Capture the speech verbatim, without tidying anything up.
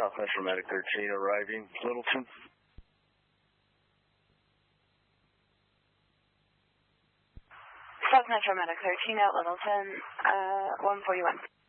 South Metro Medic thirteen arriving, Littleton. South Metro Medic thirteen at Littleton, uh, one forty-one.